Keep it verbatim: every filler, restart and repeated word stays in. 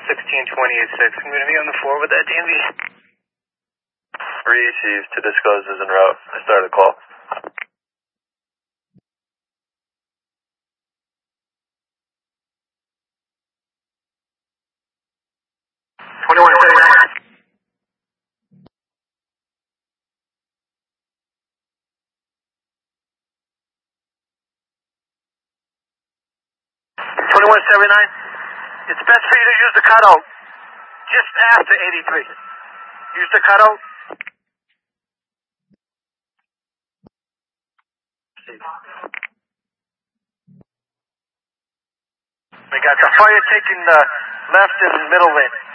sixteen twenty-eight six. I'm going to be on the floor with that D M V. Received. To disclose is en route. I started the call. twenty-one seventy-nine. twenty-one seventy-nine. It's best for you to use the cutout just after eighty-three. Use the cutout. We got the fire taking the left and middle lane.